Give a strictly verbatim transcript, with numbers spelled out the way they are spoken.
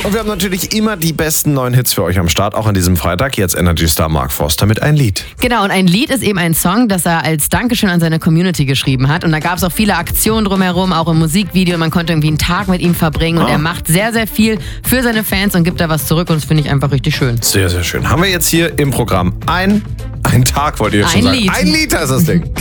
Und wir haben natürlich immer die besten neuen Hits für euch am Start, auch an diesem Freitag. Jetzt Energy Star Mark Forster mit ein Lied. Genau, und ein Lied ist eben ein Song, das er als Dankeschön an seine Community geschrieben hat. Und da gab es auch viele Aktionen drumherum, auch im Musikvideo. Man konnte irgendwie einen Tag mit ihm verbringen. Und Ah. er macht sehr, sehr viel für seine Fans und gibt da was zurück. Und das finde ich einfach richtig schön. Sehr, sehr schön. Haben wir jetzt hier im Programm ein, ein Tag, wollt ihr jetzt Ein schon sagen? Lied. Ein Lied heißt das Ding.